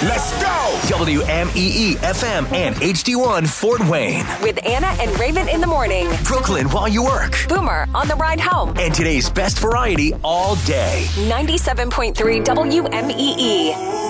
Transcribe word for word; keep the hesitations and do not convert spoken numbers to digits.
Let's go! W M E E F M and H D one Fort Wayne. With Anna and Raven in the morning. Brooklyn while you work. Boomer on the ride home. And today's best variety all day. ninety-seven point three W M E E.